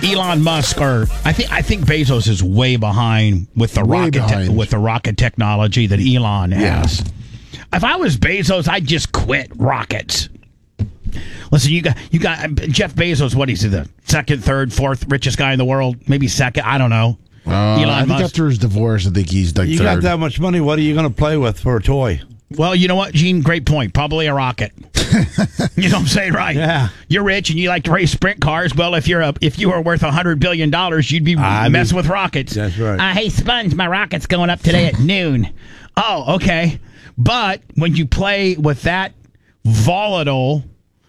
Elon Musk I think Bezos is way behind with the rocket technology that Elon has. If I was Bezos, I'd just quit rockets. Listen, you got Jeff Bezos. What is he, the second, third, fourth richest guy in the world? Maybe second. I don't know. I think after his divorce, I think he's like you third. Got that much money. What are you going to play with for a toy? Well, you know what, Gene? Great point. Probably a rocket. You know what I'm saying, right? Yeah. You're rich and you like to race sprint cars. Well, if you were worth $100 billion, you'd be messing with rockets. That's right. Hey, Sponge, my rocket's going up today at noon. Oh, okay. But when you play with that volatile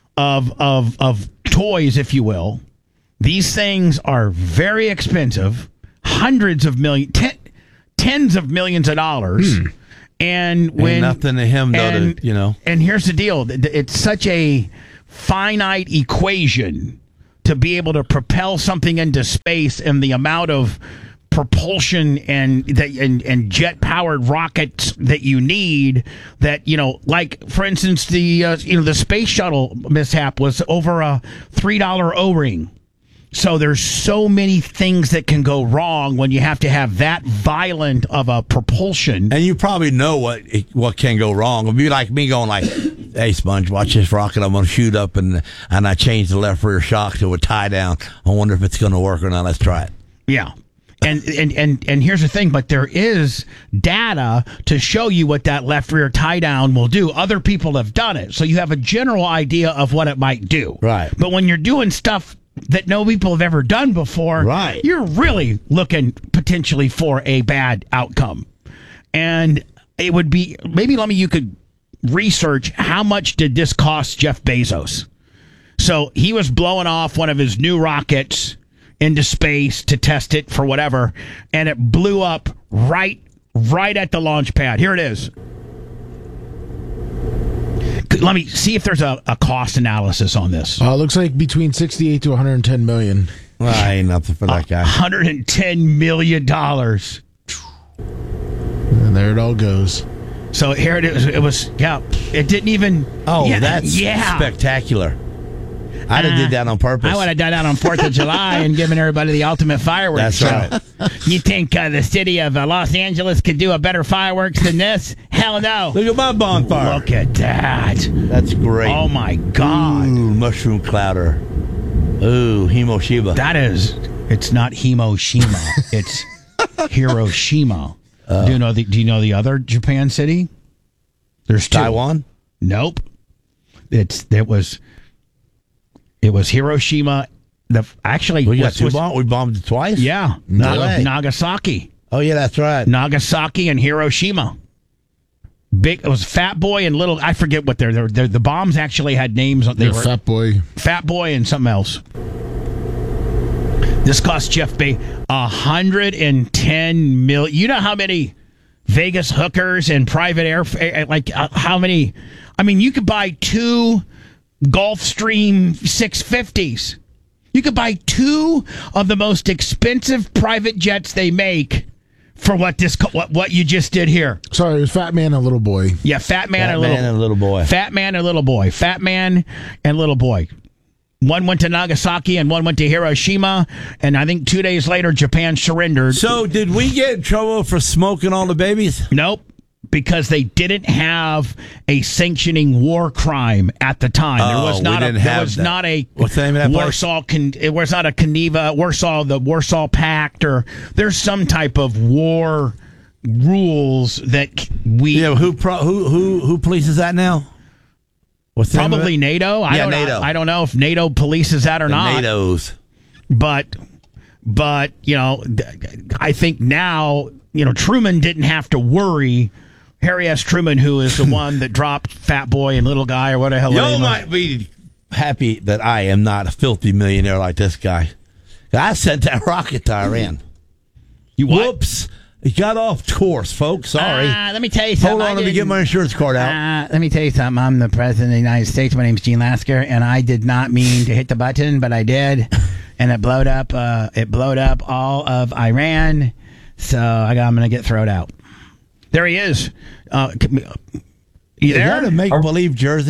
of toys, if you will, these things are very expensive, hundreds of millions, tens of millions of dollars. And when ain't nothing to him, though, And here's the deal: it's such a finite equation to be able to propel something into space, and the amount of propulsion and jet powered rockets that you need. That like for instance, the space shuttle mishap was over a $3 O-ring. So there's so many things that can go wrong when you have to have that violent of a propulsion. And you probably know what can go wrong. It'd be like me going like, "Hey, Sponge, watch this rocket. I'm going to shoot up and I change the left rear shock to a tie down. I wonder if it's going to work or not. Let's try it." Yeah. And here's the thing, but there is data to show you what that left rear tie down will do. Other people have done it, so you have a general idea of what it might do. Right. But when you're doing stuff that no people have ever done before, right, you're really looking potentially for a bad outcome. And it would be, maybe you could research how much did this cost Jeff Bezos. So he was blowing off one of his new rockets into space to test it for whatever, and it blew up right at the launch pad. Here it is. Let me see if there's a cost analysis on this. Looks like between 68 to 110 million. Well, ain't nothing for that guy. $110 million. And there it all goes. So here it is. It was, it didn't even. Oh, that's spectacular. I'd have did that on purpose. I would have done that on 4th of July and given everybody the ultimate fireworks. That's right. You think the city of Los Angeles could do a better fireworks than this? Hell no. Look at my bonfire. Look at that. That's great. Oh, my God. Ooh, mushroom clouder. Ooh, Hiroshima. That is, it's not Hiroshima. It's Hiroshima. Do you know the other Japan city? There's two. Taiwan? Nope. It was Hiroshima. We got two bombs. We bombed it twice. Yeah, Nagasaki. Oh yeah, that's right. Nagasaki and Hiroshima. It was Fat Boy and Little. I forget what the bombs actually had names. They were Fat Boy, and something else. This cost Jeff Bezos $110 million. You know how many Vegas hookers and private how many? I mean, you could buy 2 Gulfstream 650s. You could buy 2 of the most expensive private jets they make for what you just did here. Sorry, it was Fat Man and Little Boy. Yeah, Fat Man and Little Boy. Fat Man and Little Boy. Fat Man and Little Boy. One went to Nagasaki and one went to Hiroshima, and I think 2 days later, Japan surrendered. So, did we get in trouble for smoking all the babies? Nope. Because they didn't have a sanctioning war crime at the time. There was not a what's the name of that Warsaw. It was not a Geneva, the Warsaw Pact, or there's some type of war rules that we. Yeah, who polices that now? What's probably NATO. NATO. I don't know if NATO polices that or not. NATO's. But I think now Truman didn't have to worry. Harry S. Truman, who is the one that dropped Fat Boy and Little Guy or what the hell. You might be happy that I am not a filthy millionaire like this guy. I sent that rocket to Iran. You what? Whoops. It got off course, folks. Sorry. Let me tell you something. Hold on, let me get my insurance card out. Let me tell you something. I'm the president of the United States. My name's Gene Lasker, and I did not mean to hit the button, but I did, and it blowed up. All of Iran. So I'm going to get thrown out. There he is. You there? Is that a make-believe jersey?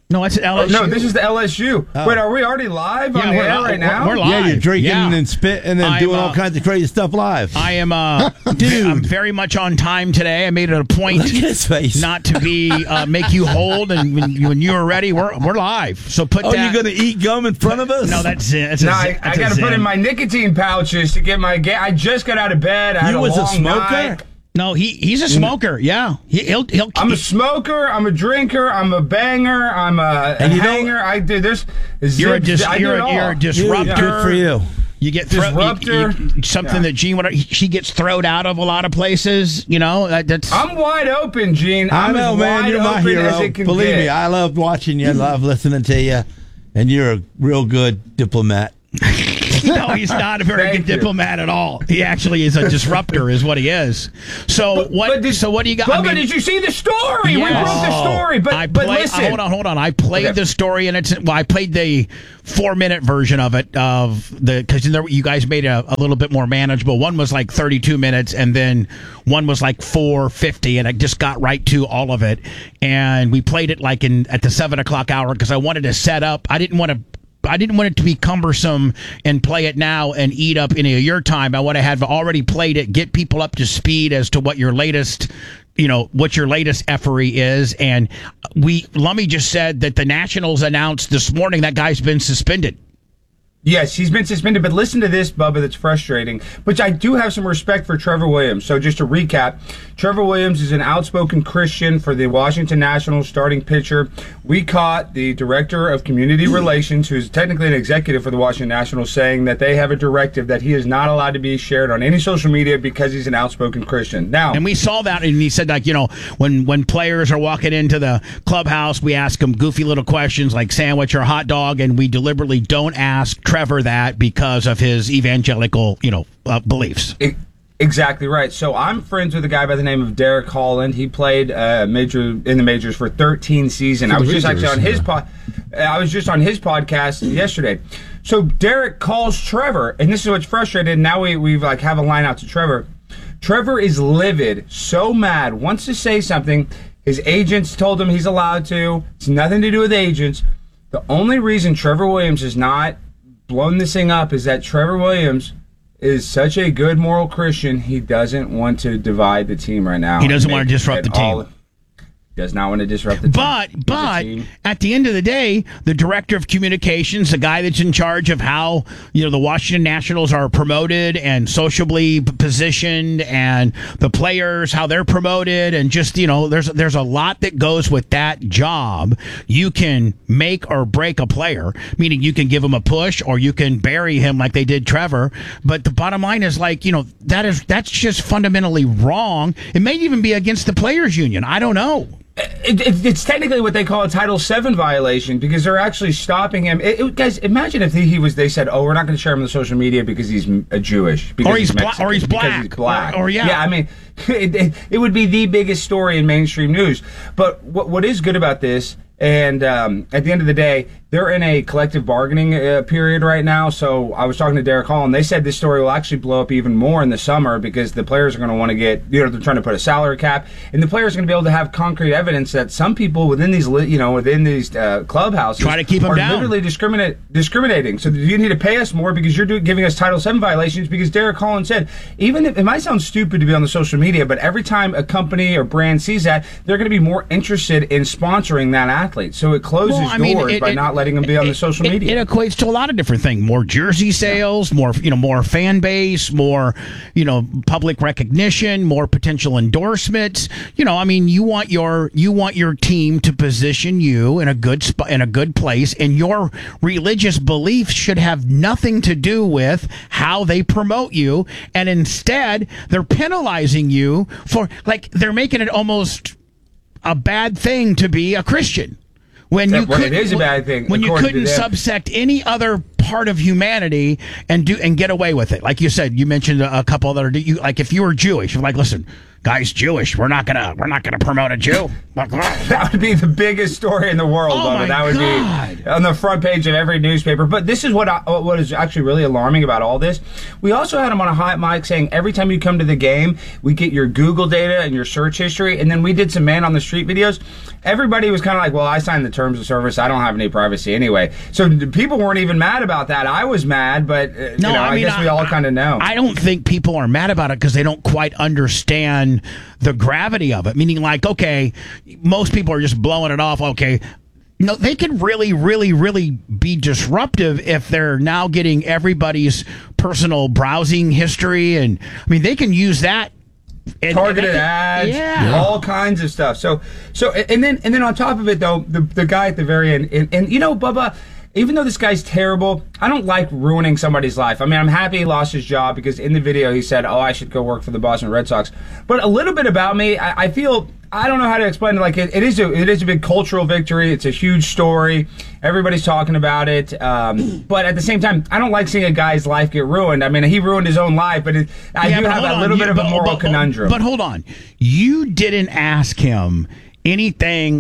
No, it's LSU. No, this is the LSU. Oh. Wait, are we already live on the air right now? We're live. Yeah, you're drinking Yeah. and spitting and then doing all kinds of crazy stuff live. I am, dude. I'm very much on time today. I made it a point Look at his face. not to be make you hold, and when you are ready, we're live. So put Oh, that. you're going to eat gum in front of us? No, that's it. No, I got to put in my nicotine pouches to get my I just got out of bed. I had You a was a long smoker? night. No, he's a smoker. Yeah, he'll. I'm a smoker. I'm a drinker. I'm a banger. I'm a And you don't- hanger. I do this. You're a I do it all. you're a disruptor. Good for you. You get Disruptor. something Yeah. that Gene she gets thrown out of a lot of places. You know that's. I'm wide open, Gene. I I'm know, as man. wide You're my open as hero. it can Believe get. me, I love watching you. I love listening to you. And you're a real good diplomat. No, he's not a very Thank good you. diplomat at all. He actually is a disruptor, is what he is. So what? So what do you got? Bubba, did you see the story? Yes. We broke the story, but listen. Hold on. I played Okay. the story, and I played the 4-minute version of it because you guys made it a little bit more manageable. One was like 32 minutes, and then one was like 4:50, and I just got right to all of it. And we played it like at the 7:00 hour because I wanted to set up. I didn't want it to be cumbersome and play it now and eat up any of your time. I want to have already played it, get people up to speed as to what your latest effery is. And Lummy just said that the Nationals announced this morning that guy's been suspended. Yes, he's been suspended, but listen to this, Bubba, that's frustrating. But I do have some respect for Trevor Williams. So just to recap, Trevor Williams is an outspoken Christian for the Washington Nationals starting pitcher. We caught the director of community relations, who's technically an executive for the Washington Nationals, saying that they have a directive that he is not allowed to be shared on any social media because he's an outspoken Christian. Now, and we saw that, and he said, like, when players are walking into the clubhouse, we ask them goofy little questions like sandwich or hot dog, and we deliberately don't ask Trevor that because of his evangelical, beliefs. Exactly right. So I'm friends with a guy by the name of Derek Holland. He played in the majors for 13 seasons. I was just actually on his podcast yesterday. So Derek calls Trevor, and this is what's frustrated. Now we've have a line out to Trevor. Trevor is livid, so mad, wants to say something. His agents told him he's allowed to. It's nothing to do with agents. The only reason Trevor Williams is not blown this thing up is that Trevor Williams is such a good moral Christian. He doesn't want to divide the team right now. He doesn't want to disrupt the team. Does not want to disrupt the team. But at the end of the day, the director of communications, the guy that's in charge of how the Washington Nationals are promoted and sociably positioned, and the players how they're promoted, and just there's a lot that goes with that job. You can make or break a player, meaning you can give him a push or you can bury him like they did Trevor. But the bottom line is that's just fundamentally wrong. It may even be against the players' union. I don't know. It's technically what they call a Title VII violation because they're actually stopping him. Guys, imagine if they said, "Oh, we're not going to share him on the social media because he's a Jewish, or he's black, or he's black." Yeah. I mean, it would be the biggest story in mainstream news. But what is good about this, and at the end of the day, they're in a collective bargaining period right now. So I was talking to Derek Hall, and they said this story will actually blow up even more in the summer because the players are going to want to get, they're trying to put a salary cap, and the players are going to be able to have concrete evidence that some people within these, clubhouses try to keep them are down. literally discriminating. So you need to pay us more because you're giving us Title VII violations. Because Derek Holland said, even if it might sound stupid to be on the social media, but every time a company or brand sees that, they're going to be more interested in sponsoring that athlete. So it closes doors by not letting them be on the social media. It equates to a lot of different things: more jersey sales, more fan base, more public recognition, more potential endorsements. You want your team to position you in a good spot, in a good place, and your religious beliefs should have nothing to do with how they promote you. And instead, they're penalizing you for they're making it almost a bad thing to be a Christian. It is a bad thing. When you couldn't subsect any other part of humanity and get away with it. Like you said, you mentioned a couple other, if you were Jewish, you're like, listen, guy's Jewish. We're not gonna promote a Jew. That would be the biggest story in the world. Oh my that would God. be on the front page of every newspaper. But this is what is actually really alarming about all this. We also had him on a hot mic saying every time you come to the game, we get your Google data and your search history. And then we did some man on the street videos. Everybody was kind of like, well, I signed the terms of service. I don't have any privacy anyway. So people weren't even mad about that. I was mad, but I guess we all kind of know. I don't think people are mad about it because they don't quite understand the gravity of it. Meaning, like, okay, most people are just blowing it off. Okay, no, they could really, really, really be disruptive if they're now getting everybody's personal browsing history, and I mean, they can use that. Targeted ads, all kinds of stuff. So, and then on top of it, though, the guy at the very end, and you know, Bubba, even though this guy's terrible, I don't like ruining somebody's life. I mean, I'm happy he lost his job because in the video he said, "Oh, I should go work for the Boston Red Sox." But a little bit about me, I feel. I don't know how to explain it. Like it is a big cultural victory. It's a huge story. Everybody's talking about it. But at the same time, I don't like seeing a guy's life get ruined. I mean, he ruined his own life, but I do have a little bit of a moral conundrum. But hold on, you didn't ask him anything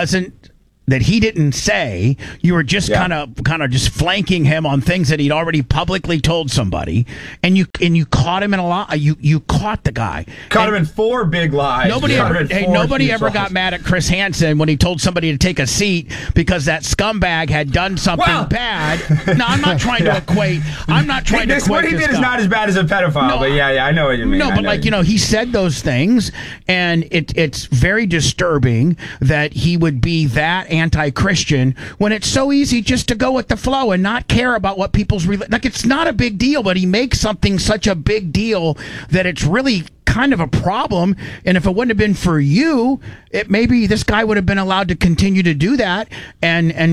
that he didn't say. You were just kind of just flanking him on things that he'd already publicly told somebody, and you caught him in a lie. You caught the guy. Caught him in 4 big lies. Nobody ever got mad at Chris Hansen when he told somebody to take a seat because that scumbag had done something bad. No, I'm not trying to equate. I'm not trying to equate. What he did is not as bad as a pedophile. But yeah, I know what you mean. No, but he said those things, and it's very disturbing that he would be that anti-Christian when it's so easy just to go with the flow and not care about what people's like. It's not a big deal, but he makes something such a big deal that it's really kind of a problem. And if it wouldn't have been for you, maybe this guy would have been allowed to continue to do that and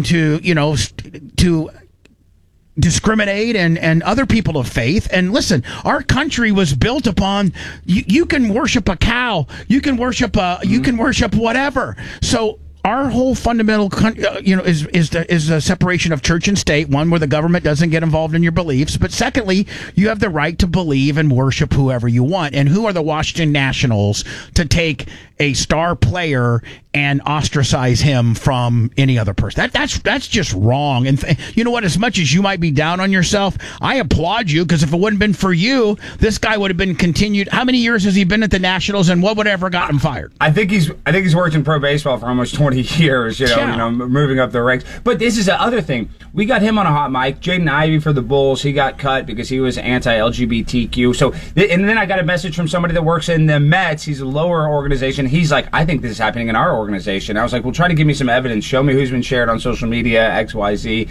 to discriminate and other people of faith. And listen, our country was built upon you can worship a cow, you can worship you can worship whatever. So our whole fundamental, is the separation of church and state. One, where the government doesn't get involved in your beliefs, but secondly, you have the right to believe and worship whoever you want. And who are the Washington Nationals to take a star player and ostracize him from any other person? That's just wrong. And you know what? As much as you might be down on yourself, I applaud you, because if it wouldn't have been for you, this guy would have been continued. How many years has he been at the Nationals, and what would have ever got him fired? I think he's worked in pro baseball for almost 20 years. Moving up the ranks. But this is the other thing. We got him on a hot mic. Jaden Ivey for the Bulls. He got cut because he was anti-LGBTQ. So, and then I got a message from somebody that works in the Mets. He's a lower organization. He's like, I think this is happening in our organization. I was like, well, try to give me some evidence. Show me who's been shared on social media, XYZ.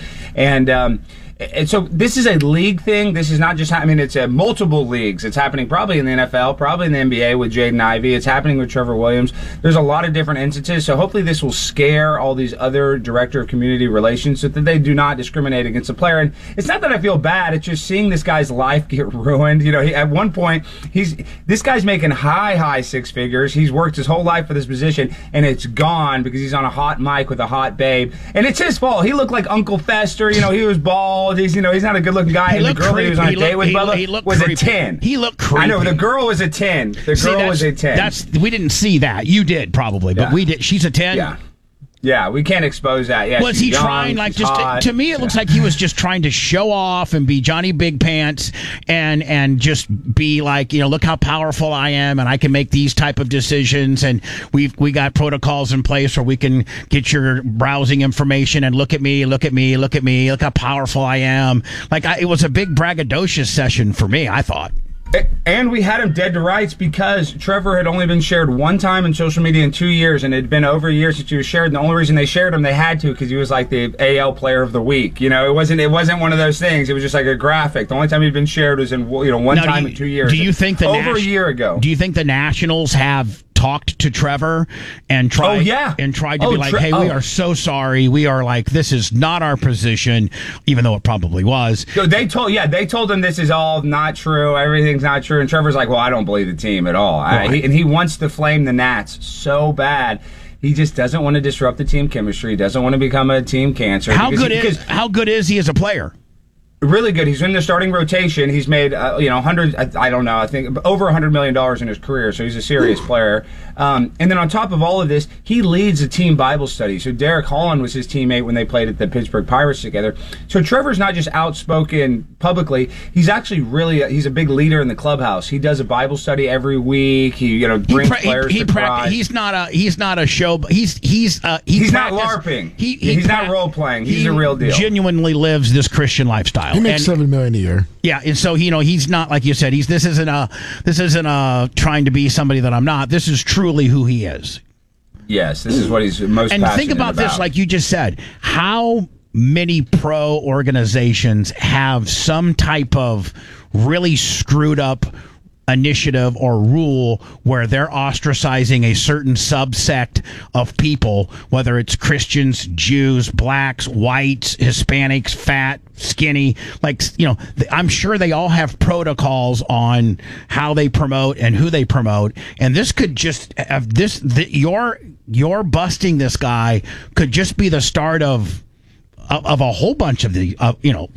And so this is a league thing. This is not just, it's multiple leagues. It's happening probably in the NFL, probably in the NBA with Jaden Ivey. It's happening with Trevor Williams. There's a lot of different instances. So hopefully this will scare all these other director of community relations so that they do not discriminate against a player. And it's not that I feel bad. It's just seeing this guy's life get ruined. At one point, this guy's making high 6 figures. He's worked his whole life for this position, and it's gone because he's on a hot mic with a hot babe. And it's his fault. He looked like Uncle Fester. He was bald. He's not a good-looking guy. And the girl that he was on a date with, Bubba, was a 10. He looked creepy. I know, the girl was a 10. The girl was a 10. We didn't see that. You did, probably, but we did. She's a 10? Yeah. Yeah, we can't expose that. Yeah, was he trying, to me, it looks like he was just trying to show off and be Johnny Big Pants and just be like, look how powerful I am, and I can make these type of decisions, and we got protocols in place where we can get your browsing information, and look at me, look how powerful I am. It was a big braggadocious session for me, I thought. And we had him dead to rights because Trevor had only been shared one time in social media in 2 years, and it had been over a year since he was shared. And the only reason they shared him, they had to, because he was like the AL Player of the Week. It wasn't one of those things. It was just like a graphic. The only time he'd been shared was in one time in 2 years. Do you think over a year ago? Do you think the Nationals have talked to Trevor and tried to be like, hey, we are so sorry. We are like, this is not our position, even though it probably was. So they told him this is all not true. Everything's not true. And Trevor's like, well, I don't believe the team at all. Right. And he wants to flame the Nats so bad. He just doesn't want to disrupt the team chemistry. Doesn't want to become a team cancer. How good is he as a player? Really good. He's in the starting rotation. He's made, hundreds, I don't know, I think over $100 million in his career, so he's a serious player. And then on top of all of this, he leads a team Bible study. So Derek Holland was his teammate when they played at the Pittsburgh Pirates together. So Trevor's not just outspoken publicly. He's actually he's a big leader in the clubhouse. He does a Bible study every week. He brings players to practice. He's not a show. He's not LARPing. He's not role playing. He's a real deal. Genuinely lives this Christian lifestyle. He makes $7 million a year. Yeah, and so he's not, like you said. This isn't trying to be somebody that I'm not. This is truly who he is. Yes, this is what he's most. And passionate think about this, like you just said. How many pro organizations have some type of really screwed up initiative or rule where they're ostracizing a certain subsect of people, whether it's Christians, Jews, blacks, whites, Hispanics, fat, skinny, I'm sure they all have protocols on how they promote and who they promote. And this could just have your busting this guy could just be the start of a whole bunch of we know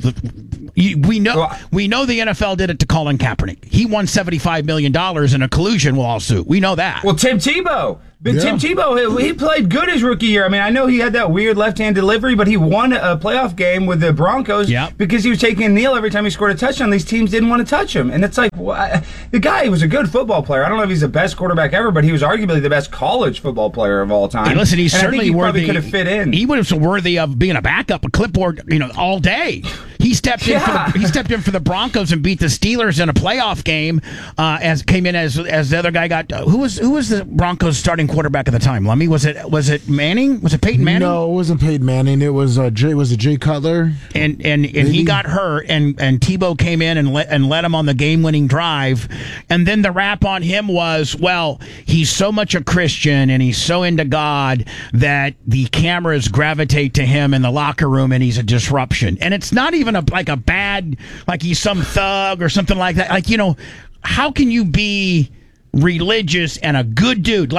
the NFL did it to Colin Kaepernick. He won $75 million in a collusion lawsuit. We know that. Well, Tim Tebow. But yeah. Tim Tebow, he played good his rookie year. I mean, I know he had that weird left-hand delivery, but he won a playoff game with the Broncos because he was taking a kneel every time he scored a touchdown. These teams didn't want to touch him. And it's like, the guy was a good football player. I don't know if he's the best quarterback ever, but he was arguably the best college football player of all time. Hey, listen, he's certainly probably could have fit in. He was worthy of being a backup, a clipboard, all day. He stepped in for the Broncos and beat the Steelers in a playoff game. As the other guy got who was the Broncos starting quarterback at the time? Lummy, was it Manning? Was it Peyton Manning? No, it wasn't Peyton Manning. It was Jay Cutler. And he got hurt, and Tebow came in and led him on the game-winning drive. And then the rap on him was, well, he's so much a Christian and he's so into God that the cameras gravitate to him in the locker room, and he's a disruption. And it's not even a bad, like he's some thug or something like that. How can you be religious and a good dude?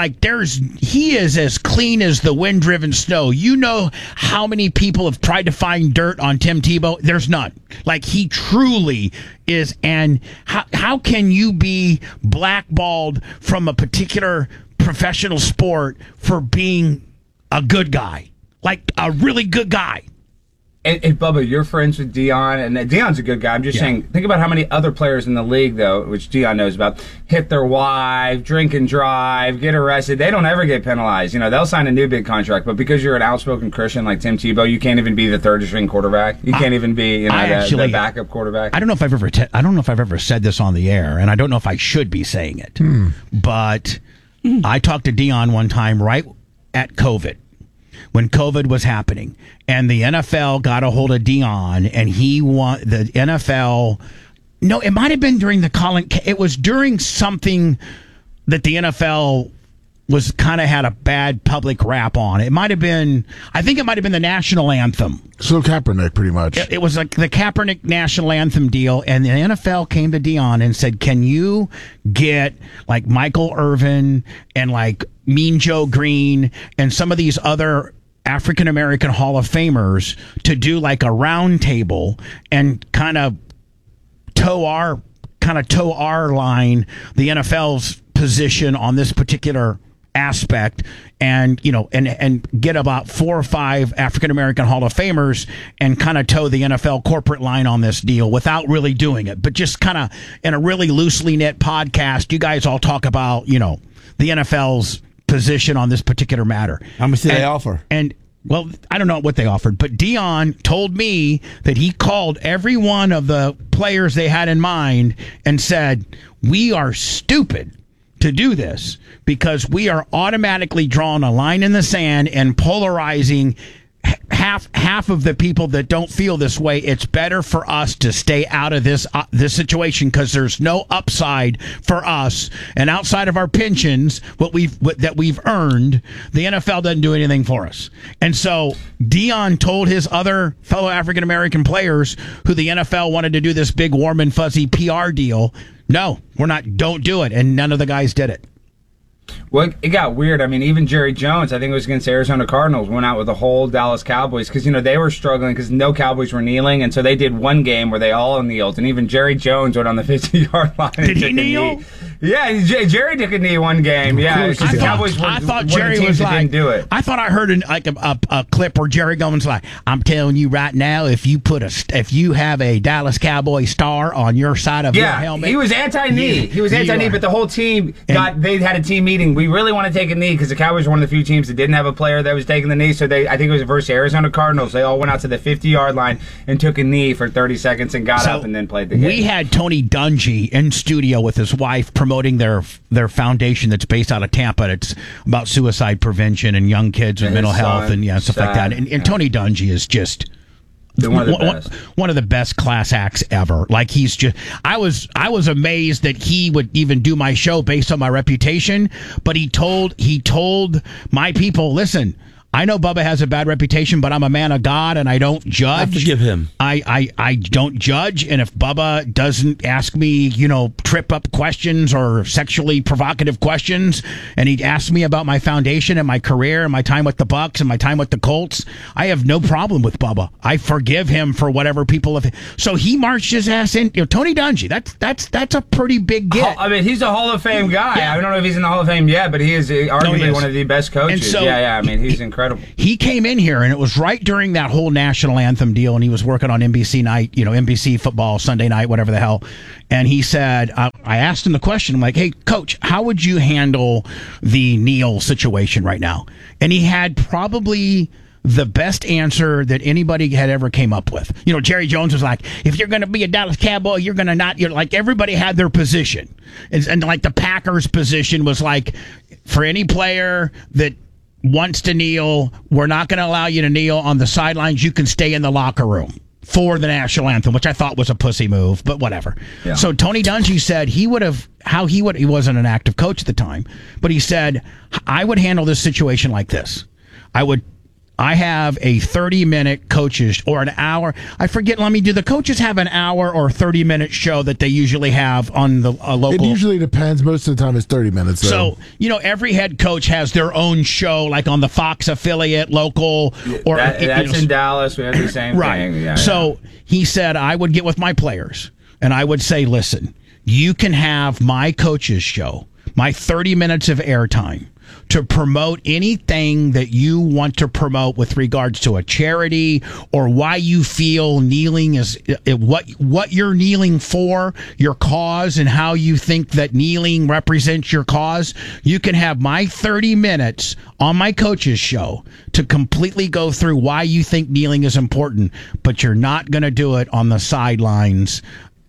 He is as clean as the wind-driven snow. You know how many people have tried to find dirt on Tim Tebow? There's none. He truly is. And how can you be blackballed from a particular professional sport for being a good guy? A really good guy. And Bubba, you're friends with Deion, and Deion's a good guy. I'm just saying, think about how many other players in the league, though, which Deion knows about, hit their wife, drink and drive, get arrested. They don't ever get penalized. They'll sign a new big contract, but because you're an outspoken Christian like Tim Tebow, you can't even be the third-string quarterback. You can't even be, the backup quarterback. I don't know if I've ever said this on the air, and I don't know if I should be saying it, but I talked to Deion one time right at COVID. When COVID was happening, and the NFL got a hold of Deion, and he won the NFL. No, it might have been during it was during something that the NFL was kind of had a bad public rap on. I think it might have been the national anthem. So Kaepernick, pretty much. It was like the Kaepernick national anthem deal, and the NFL came to Deion and said, can you get Michael Irvin and Mean Joe Green and some of these other African American Hall of Famers to do a round table and kind of toe our line, the NFL's position on this particular aspect, and get about 4 or 5 African American Hall of Famers and kind of toe the NFL corporate line on this deal without really doing it, but just kind of in a really loosely knit podcast. You guys all talk about the NFL's position on this particular matter. How much did they offer? And well, I don't know what they offered, but Deion told me that he called every one of the players they had in mind and said, we are stupid to do this because we are automatically drawing a line in the sand and polarizing half of the people that don't feel this way. It's better for us to stay out of this situation because there's no upside for us, and outside of our pensions, that we've earned, the NFL doesn't do anything for us. And so Deion told his other fellow African American players who the NFL wanted to do this big warm and fuzzy PR deal, no, we're not. Don't do it, and none of the guys did it. Well, it got weird. I mean, even Jerry Jones, I think it was against the Arizona Cardinals, went out with the whole Dallas Cowboys because, they were struggling because no Cowboys were kneeling. And so they did one game where they all kneeled. And even Jerry Jones went on the 50-yard line. Did he kneel? Yeah, Jerry took a knee one game. Yeah, because the Cowboys were I thought one Jerry of the teams was that like, didn't do it. I thought I heard a clip where Jerry Gomes like, I'm telling you right now, if you have a Dallas Cowboy star on your side of your helmet, he was anti-knee. He was anti-knee, but the whole team they had a team meeting. We really want to take a knee because the Cowboys were one of the few teams that didn't have a player that was taking the knee. So I think it was versus the Arizona Cardinals. They all went out to the 50-yard line and took a knee for 30 seconds and got up and then played the game. We had Tony Dungy in studio with his wife promoting their foundation that's based out of Tampa. It's about suicide prevention and young kids with mental health and stuff like that. And Tony Dungy is just one of the best class acts ever. Like he's just, I was amazed that he would even do my show based on my reputation. But he told my people, listen, I know Bubba has a bad reputation, but I'm a man of God and I don't judge. I forgive him. I don't judge, and if Bubba doesn't ask me, trip up questions or sexually provocative questions, and he asks me about my foundation and my career and my time with the Bucks and my time with the Colts, I have no problem with Bubba. I forgive him for whatever people have. So he marched his ass in. Tony Dungy, that's a pretty big get. I mean, he's a Hall of Fame guy. Yeah. I don't know if he's in the Hall of Fame yet, but he is arguably one of the best coaches. And so, I mean, he's incredible. He came in here, and it was right during that whole national anthem deal, and he was working on NBC night, NBC football, Sunday night, whatever the hell. And he said, I asked him the question, I'm like, hey, Coach, how would you handle the Neal situation right now? And he had probably the best answer that anybody had ever came up with. Jerry Jones was like, if you're going to be a Dallas Cowboy, you're going to not, like everybody had their position. And like the Packers position was like, for any player that wants to kneel, we're not going to allow you to kneel on the sidelines. You can stay in the locker room for the national anthem, which I thought was a pussy move, but whatever. Yeah. So Tony Dungy said he wasn't an active coach at the time, but he said, I would handle this situation like this. I have a 30-minute coaches or an hour. I forget. Do the coaches have an hour or 30-minute show that they usually have on the local? It usually depends. Most of the time it's 30 minutes. Though. So, every head coach has their own show, like on the Fox affiliate, local. Or that's in Dallas. We have the same thing. Yeah, so he said, I would get with my players and I would say, listen, you can have my coaches show, my 30 minutes of airtime, to promote anything that you want to promote with regards to a charity or why you feel kneeling is what you're kneeling for, your cause, and how you think that kneeling represents your cause. You can have my 30 minutes on my coach's show to completely go through why you think kneeling is important, but you're not going to do it on the sidelines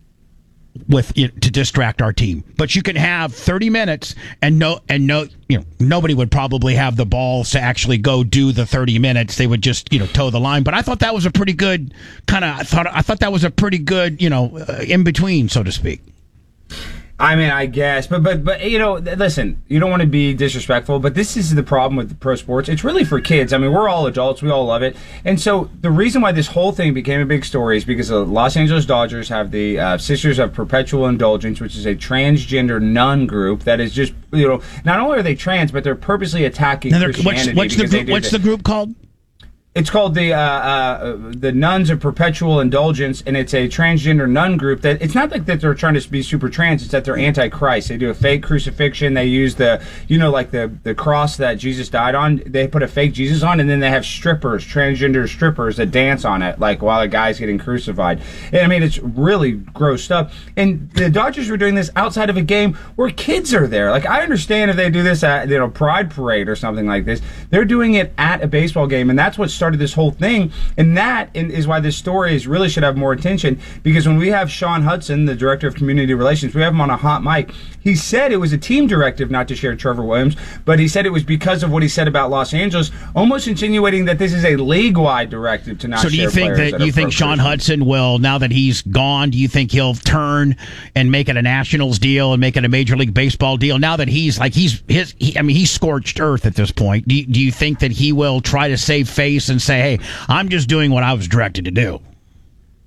to distract our team. But you can have 30 minutes and nobody would probably have the balls to actually go do the 30 minutes. They would just toe the line. But I thought that was a pretty good I thought that was a pretty good in between, so to speak. I mean, I guess, but listen, you don't want to be disrespectful, but this is the problem with pro sports. It's really for kids. I mean, we're all adults. We all love it. And so the reason why this whole thing became a big story is because the Los Angeles Dodgers have the Sisters of Perpetual Indulgence, which is a transgender nun group that is just, not only are they trans, but they're purposely attacking Christianity. What's the group called? It's called the Nuns of Perpetual Indulgence, and it's a transgender nun group that it's not like that they're trying to be super trans. It's that they're anti-Christ. They do a fake crucifixion. They use the cross that Jesus died on. They put a fake Jesus on, and then they have transgender strippers that dance on it, like while a guy's getting crucified. And I mean, it's really gross stuff. And the Dodgers were doing this outside of a game where kids are there. Like, I understand if they do this at Pride Parade or something like this. They're doing it at a baseball game, and that's what started this whole thing, and that is why this story really should have more attention, because when we have Sean Hudson, the director of community relations, we have him on a hot mic. He said it was a team directive not to share Trevor Williams, but he said it was because of what he said about Los Angeles, almost insinuating that this is a league-wide directive to not share. So do you think Sean Hudson will, now that he's gone, do you think he'll turn and make it a Nationals deal and make it a Major League Baseball deal? Now that he's scorched earth at this point, do you think that he will try to save face and say, hey, I'm just doing what I was directed to do?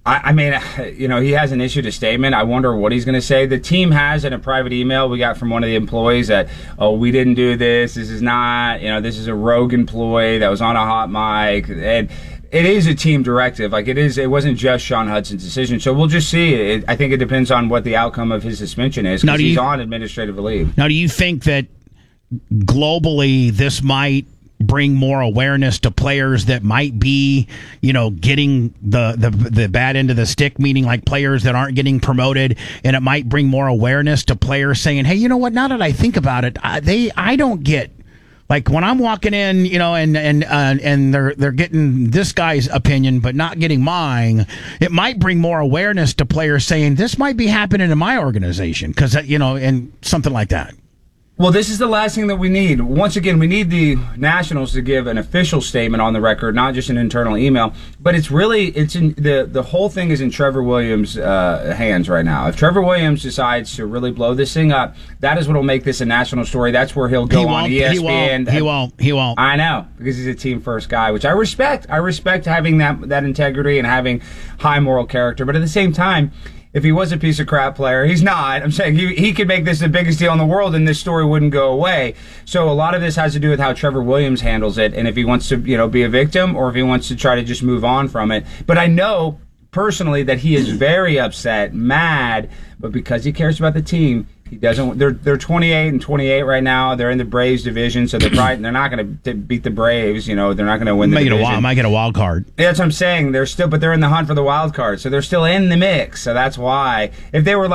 I mean, he hasn't issued a statement. I wonder what he's going to say. The team has in a private email we got from one of the employees that, we didn't do this. This is not, this is a rogue employee that was on a hot mic. And it is a team directive. It wasn't just Sean Hudson's decision. So we'll just see. I think it depends on what the outcome of his suspension is because he's on administrative leave. Now, do you think that globally this might bring more awareness to players that might be, getting the bad end of the stick, meaning like players that aren't getting promoted, and it might bring more awareness to players saying, hey, you know what, now that I think about it, I don't get, like when I'm walking in, and they're getting this guy's opinion but not getting mine, it might bring more awareness to players saying this might be happening in my organization because, and something like that. Well, this is the last thing that we need. Once again, we need the Nationals to give an official statement on the record, not just an internal email. But it's in the whole thing is in Trevor Williams' hands right now. If Trevor Williams decides to really blow this thing up, that is what will make this a national story. That's where he'll go on ESPN. He won't. I know, because he's a team first guy, which I respect. I respect having that integrity and having high moral character. But at the same time, if he was a piece of crap player, he's not. I'm saying he could make this the biggest deal in the world and this story wouldn't go away. So a lot of this has to do with how Trevor Williams handles it and if he wants to, be a victim or if he wants to try to just move on from it. But I know personally that he is very upset, mad, but because he cares about the team, he doesn't. They're 28 and 28 right now. They're in the Braves division, so they're not going to beat the Braves. They're not going to win the division. Might get a wild card. Yeah, that's what I'm saying. But they're in the hunt for the wild card, so they're still in the mix. So that's why. If they were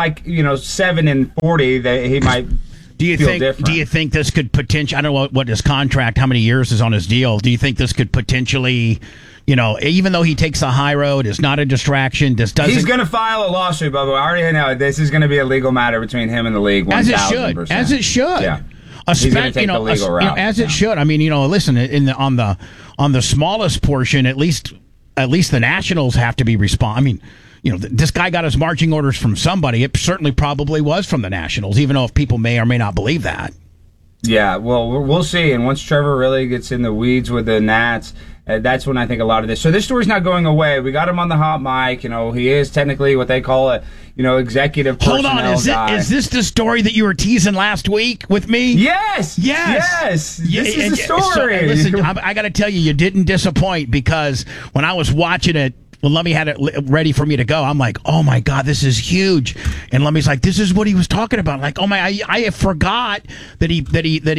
7-40, he might. Do you think this could potentially? I don't know what his contract, how many years is on his deal. Do you think this could potentially? Even though he takes the high road, it's not a distraction. He's going to file a lawsuit, Bubba. I already know this is going to be a legal matter between him and the league. 1,000%. As it should. Yeah. He's going to take the legal route. As it should. I mean, listen, on the smallest portion, at least the Nationals have to be responsible. I mean, this guy got his marching orders from somebody. It certainly probably was from the Nationals, even though if people may or may not believe that. Yeah, well, we'll see. And once Trevor really gets in the weeds with the Nats, that's when I think a lot of this. So this story's not going away. We got him on the hot mic. He is technically what they call a, executive personnel guy. Is this the story that you were teasing last week with me? Yes. This is the story. Listen, I got to tell you didn't disappoint because when I was watching it, when Lummy had it ready for me to go, I'm like, oh my God, this is huge. And Lummy's like, this is what he was talking about. Like, oh my, I forgot that he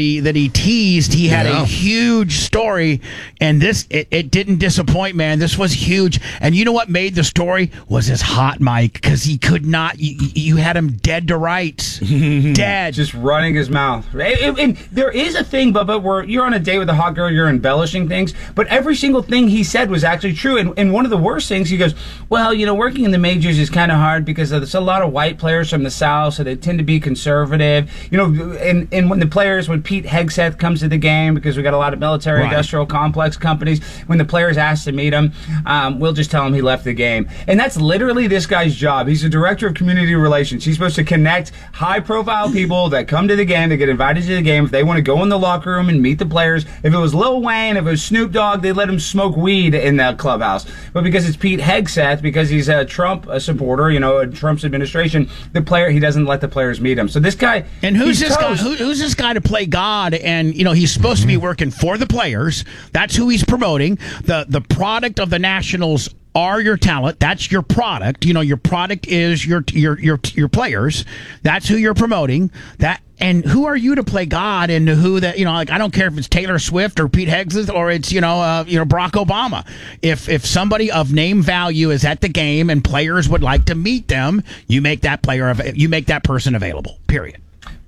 teased. He had a huge story, and it didn't disappoint, man. This was huge. And you know what made the story was his hot mic because he could not. You had him dead to rights, dead, just running his mouth. And there is a thing, Bubba, where you're on a date with a hot girl, you're embellishing things, but every single thing he said was actually true. And one of the worst things, he goes, well, working in the majors is kind of hard because there's a lot of white players from the South, so they tend to be conservative. And when Pete Hegseth comes to the game, because we got a lot of military industrial complex companies, when the players ask to meet him, we'll just tell him he left the game. And that's literally this guy's job. He's the director of community relations. He's supposed to connect high-profile people that come to the game, that get invited to the game. If they want to go in the locker room and meet the players, if it was Lil Wayne, if it was Snoop Dogg, they'd let him smoke weed in the clubhouse. But because it's Pete Hegseth, because he's a Trump supporter, Trump's administration, he doesn't let the players meet him. So this guy, and who's this guy? Who's this guy to play God? And he's supposed to be working for the players. That's who he's promoting. The product of the Nationals are your talent. That's your product. Your product is your players. That's who you're promoting. And who are you to play God? And who that I don't care if it's Taylor Swift or Pete Hegseth or it's Barack Obama. If somebody of name value is at the game and players would like to meet them, you make that person available. Period.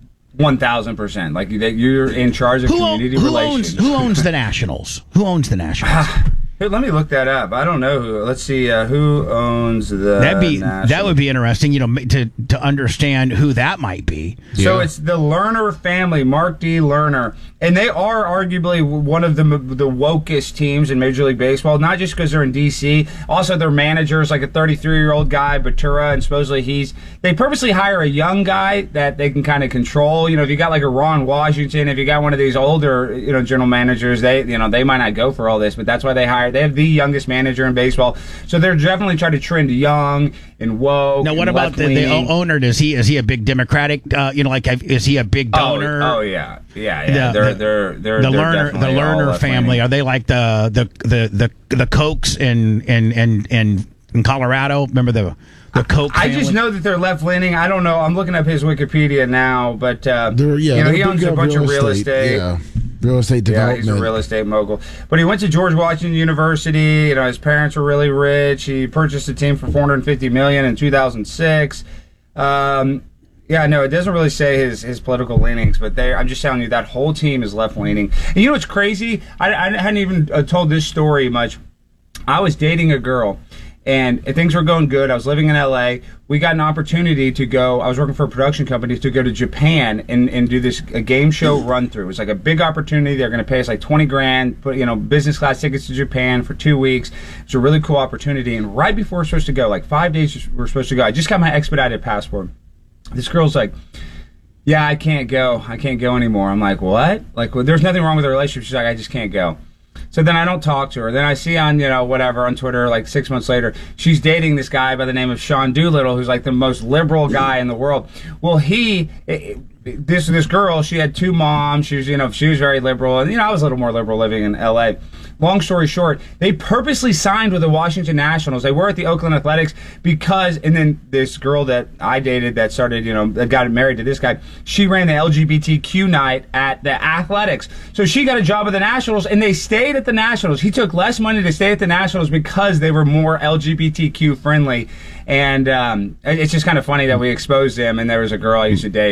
1,000%. Like you're in charge of community relations. Who owns the Nationals? Who owns the Nationals? Here, let me look that up. I don't know who. Let's see who owns the. That would be interesting. To understand who that might be. So it's the Lerner family, Mark D. Lerner, and they are arguably one of the wokest teams in Major League Baseball. Not just because they're in D.C. Also, their manager is like a 33-year-old guy, Batura, and supposedly they purposely hire a young guy that they can kind of control. If you got like a Ron Washington, if you got one of these older general managers, they might not go for all this, but that's why they hired. They have the youngest manager in baseball, so they're definitely trying to trend young and woke. Now, what and about the left-leaning. owner? Is he a big Democratic? Is he a big donor? Oh yeah. They're the definitely all Lerner left-leaning. family. Are they like the Kochs in Colorado? Remember the Koch family? I just know that they're left leaning. I don't know. I'm looking up his Wikipedia now, but he owns a bunch of real estate. Yeah, real estate Yeah, development. he's a real estate mogul. But he went to George Washington University. You know, his parents were really rich. He purchased a team for $450 million in 2006. Yeah, no, it doesn't really say his political leanings, but I'm just telling you that whole team is left leaning. And you know what's crazy? I hadn't even told this story much. I was dating a girl, and things were going good. I was living in LA. We got an opportunity to go. I was working for a production company to go to Japan and do a game show run through. It was like a big opportunity. They're going to pay us like $20,000, put business class tickets to Japan for 2 weeks. It's a really cool opportunity. And right before we're supposed to go, like 5 days we're supposed to go, I just got my expedited passport. This girl's like, yeah, I can't go. I can't go anymore. I'm like, what? Like, well, there's nothing wrong with the relationship. She's like, I just can't go. So then I don't talk to her. Then I see on, whatever, on Twitter, like 6 months later, she's dating this guy by the name of Sean Doolittle, who's like the most liberal guy in the world. Well, this girl, she had 2 moms. She was very liberal. And, I was a little more liberal living in L.A. Long story short, they purposely signed with the Washington Nationals. They were at the Oakland Athletics and then this girl that I dated that started, that got married to this guy, she ran the LGBTQ night at the Athletics. So she got a job at the Nationals, and they stayed at the Nationals. He took less money to stay at the Nationals because they were more LGBTQ friendly. And it's just kind of funny that we exposed him, and there was a girl I used to date.